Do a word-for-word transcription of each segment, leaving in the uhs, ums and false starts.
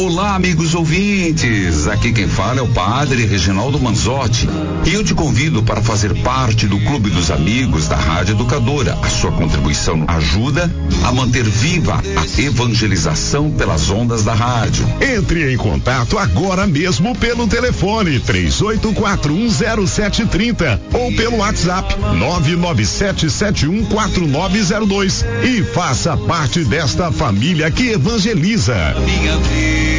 Olá, amigos ouvintes, aqui quem fala é o padre Reginaldo Manzotti e eu te convido para fazer parte do Clube dos Amigos da Rádio Educadora. A sua contribuição ajuda a manter viva a evangelização pelas ondas da rádio. Entre em contato agora mesmo pelo telefone três oito quatro um zero sete três zero ou pelo WhatsApp nove nove sete sete um quatro nove zero dois e faça parte desta família que evangeliza. Minha vida.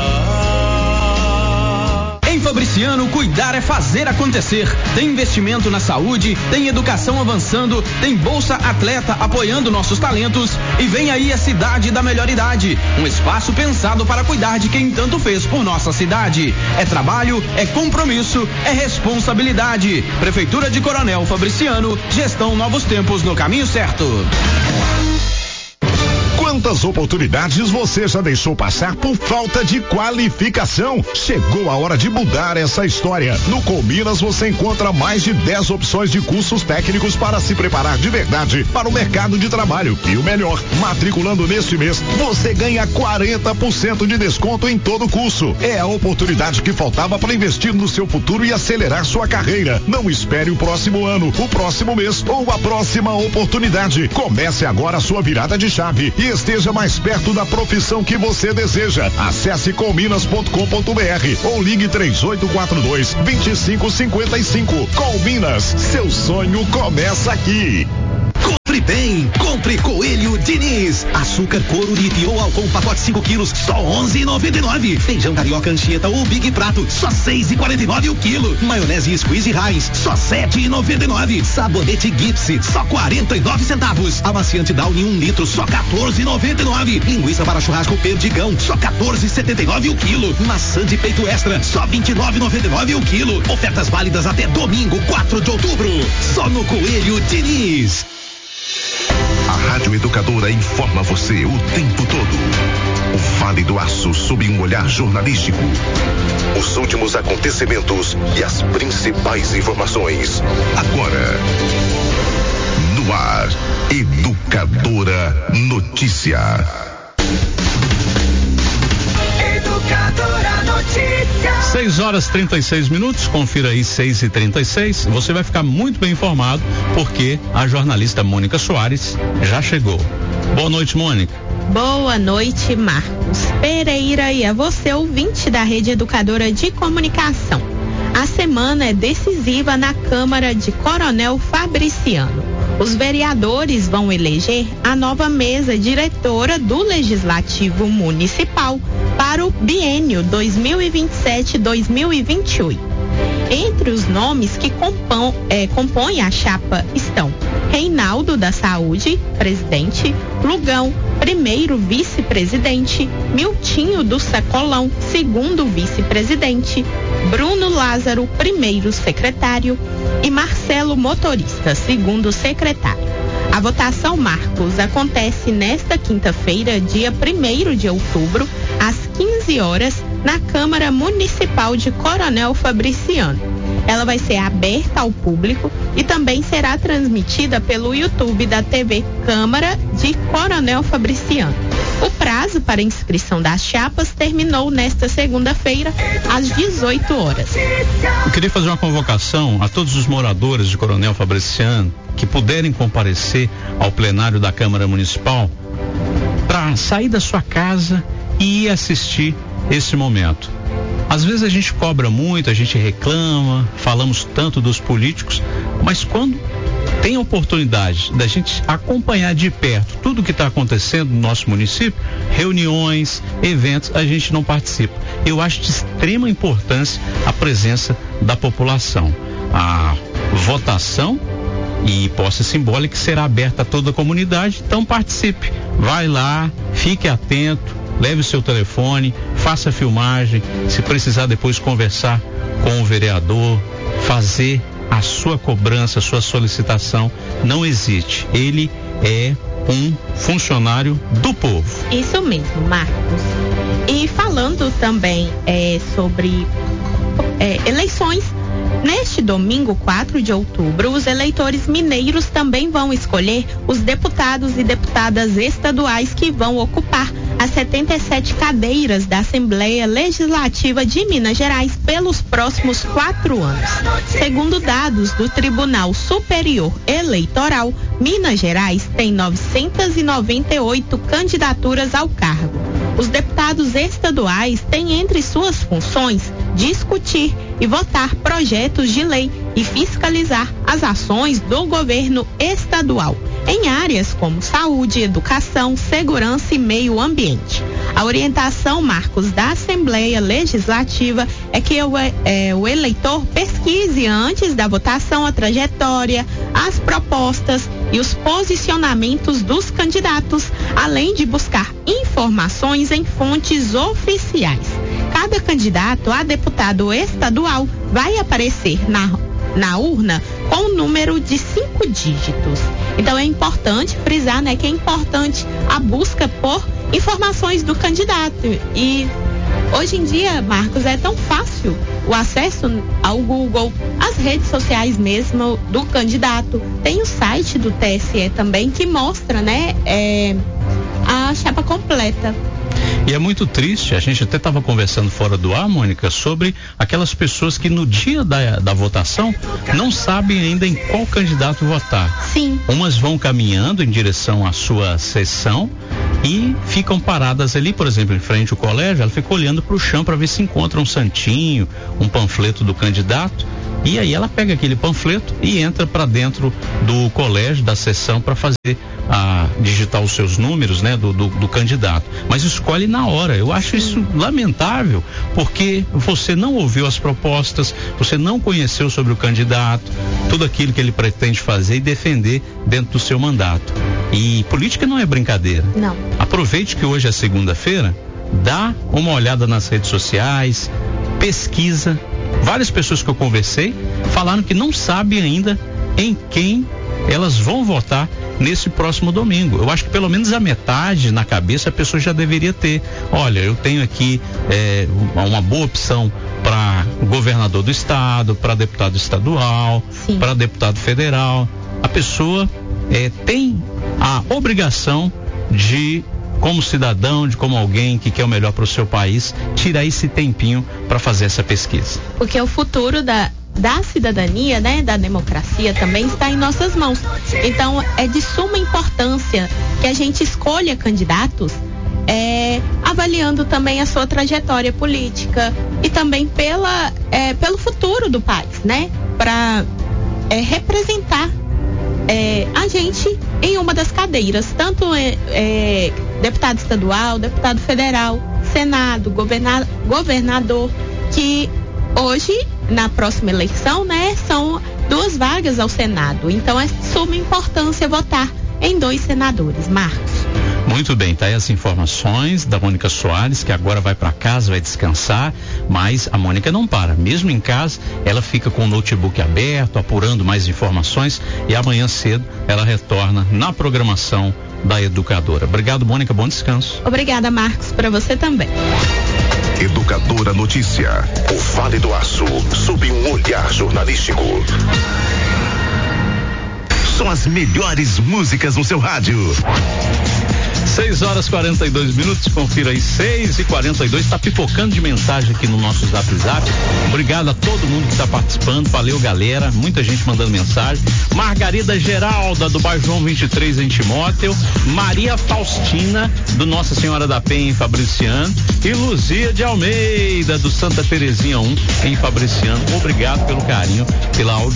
Em Fabriciano, cuidar é fazer acontecer. Tem investimento na saúde, tem educação avançando, tem Bolsa Atleta apoiando nossos talentos e vem aí a Cidade da Melhor Idade, um espaço pensado para cuidar de quem tanto fez por nossa cidade. É trabalho, é compromisso, é responsabilidade. Prefeitura de Coronel Fabriciano, gestão Novos Tempos no caminho certo. Quantas oportunidades você já deixou passar por falta de qualificação? Chegou a hora de mudar essa história. No Cominas você encontra mais de dez opções de cursos técnicos para se preparar de verdade para o mercado de trabalho. E o melhor, matriculando neste mês, você ganha quarenta por cento de desconto em todo o curso. É a oportunidade que faltava para investir no seu futuro e acelerar sua carreira. Não espere o próximo ano, o próximo mês ou a próxima oportunidade. Comece agora a sua virada de chave e esteja mais perto da profissão que você deseja. Acesse cominas ponto com ponto br ou ligue três oito quatro dois, dois cinco cinco cinco. Cominas, seu sonho começa aqui. Compre bem, compre Coelho Diniz. Açúcar couro litio álcool pacote cinco quilos, só onze e noventa e nove. Feijão carioca Anchieta ou Big Prato, só seis e quarenta e nove o quilo. Maionese Squeeze Heinz, só sete e noventa e nove. Sabonete Gipsy, só quarenta e nove centavos. Amaciante Downy um litro, só quatorze e noventa e nove. Linguiça para churrasco Perdigão, só quatorze e setenta e nove o quilo. Maçã de peito extra, só vinte e nove e noventa e nove o quilo. Ofertas válidas até domingo, quatro de outubro. Só no Coelho Diniz. A Rádio Educadora informa você o tempo todo. O Vale do Aço sob um olhar jornalístico. Os últimos acontecimentos e as principais informações. Agora, no ar, Educadora Notícia. Educadora Notícia. seis horas e trinta e seis minutos, confira aí seis e trinta e seis. Você vai ficar muito bem informado porque a jornalista Mônica Soares já chegou. Boa noite, Mônica. Boa noite, Marcos Pereira, e a você, ouvinte da Rede Educadora de Comunicação. A semana é decisiva na Câmara de Coronel Fabriciano. Os vereadores vão eleger a nova mesa diretora do Legislativo Municipal para o biênio dois mil e vinte e sete a dois mil e vinte e oito. Entre os nomes que compõem, é, compõem a chapa estão Reinaldo da Saúde, presidente, Lugão, primeiro vice-presidente, Miltinho do Sacolão, segundo vice-presidente, Bruno Lázaro, primeiro secretário, e Marcelo Motorista, segundo secretário. A votação, Marcos, acontece nesta quinta-feira, dia primeiro de outubro, às quinze horas, na Câmara Municipal de Coronel Fabriciano. Ela vai ser aberta ao público e também será transmitida pelo YouTube da T V Câmara de Coronel Fabriciano. O prazo para inscrição das chapas terminou nesta segunda-feira, às dezoito horas. Eu queria fazer uma convocação a todos os moradores de Coronel Fabriciano que puderem comparecer ao plenário da Câmara Municipal para sair da sua casa e ir assistir esse momento. Às vezes a gente cobra muito, a gente reclama, falamos tanto dos políticos, mas quando tem a oportunidade da gente acompanhar de perto tudo que está acontecendo no nosso município, reuniões, eventos, a gente não participa. Eu acho de extrema importância a presença da população. A votação e posse simbólica será aberta a toda a comunidade, então participe, vai lá, fique atento, leve o seu telefone, faça a filmagem, se precisar depois conversar com o vereador, fazer a sua cobrança, a sua solicitação, não hesite, ele é um funcionário do povo. Isso mesmo, Marcos. E falando também é, sobre é, eleições, neste domingo, quatro de outubro, os eleitores mineiros também vão escolher os deputados e deputadas estaduais que vão ocupar as setenta e sete cadeiras da Assembleia Legislativa de Minas Gerais pelos próximos quatro anos. Segundo dados do Tribunal Superior Eleitoral, Minas Gerais tem novecentas e noventa e oito candidaturas ao cargo. Os deputados estaduais têm entre suas funções discutir e votar projetos de lei e fiscalizar as ações do governo estadual em áreas como saúde, educação, segurança e meio ambiente. A orientação, Marcos, da Assembleia Legislativa é que o, é, o eleitor pesquise antes da votação a trajetória, as propostas e os posicionamentos dos candidatos, além de buscar informações em fontes oficiais. Cada candidato a deputado estadual vai aparecer na, na urna com um número de cinco dígitos. Então é importante frisar, né, que é importante a busca por informações do candidato. E hoje em dia, Marcos, é tão fácil o acesso ao Google, as redes sociais mesmo do candidato. Tem o site do T S E também que mostra, né, é, a chapa completa. E é muito triste, a gente até estava conversando fora do ar, Mônica, sobre aquelas pessoas que no dia da, da votação não sabem ainda em qual candidato votar. Sim. Umas vão caminhando em direção à sua sessão e ficam paradas ali, por exemplo, em frente ao colégio, ela fica olhando para o chão para ver se encontra um santinho, um panfleto do candidato. E aí ela pega aquele panfleto e entra para dentro do colégio, da sessão, para fazer a digitar os seus números, né, do, do, do candidato. Mas escolhe na hora. Eu acho isso lamentável, porque você não ouviu as propostas, você não conheceu sobre o candidato, tudo aquilo que ele pretende fazer e defender dentro do seu mandato. E política não é brincadeira. Não. Aproveite que hoje é segunda-feira, dá uma olhada nas redes sociais, pesquisa. Várias pessoas que eu conversei falaram que não sabem ainda em quem elas vão votar nesse próximo domingo. Eu acho que pelo menos a metade na cabeça a pessoa já deveria ter. Olha, eu tenho aqui é, uma boa opção para governador do estado, para deputado estadual, para deputado federal. A pessoa é, tem a obrigação de, como cidadão, de como alguém que quer o melhor para o seu país, tirar esse tempinho para fazer essa pesquisa. Porque o futuro da, da cidadania, né, da democracia também está em nossas mãos. Então é de suma importância que a gente escolha candidatos é, avaliando também a sua trajetória política e também pela, é, pelo futuro do país, né, para é, representar É, a gente em uma das cadeiras, tanto é, é, deputado estadual, deputado federal, senado, governa, governador, que hoje, na próxima eleição, né, são duas vagas ao Senado. Então é de suma importância votar em dois senadores. Marcos. Muito bem, tá aí as informações da Mônica Soares, que agora vai para casa, vai descansar, mas a Mônica não para. Mesmo em casa, ela fica com o notebook aberto, apurando mais informações, e amanhã cedo ela retorna na programação da Educadora. Obrigado, Mônica, bom descanso. Obrigada, Marcos, para você também. Educadora Notícia, o Vale do Aço, sob um olhar jornalístico. São as melhores músicas no seu rádio. seis horas e quarenta e dois minutos, confira aí, seis e quarenta e dois, está pipocando de mensagem aqui no nosso Zap Zap. Obrigado a todo mundo que está participando, valeu galera, muita gente mandando mensagem. Margarida Geralda, do bairro João vinte e três, em Timóteo. Maria Faustina, do Nossa Senhora da Penha, em Fabriciano. E Luzia de Almeida, do Santa Terezinha um, em Fabriciano. Obrigado pelo carinho, pela audiência.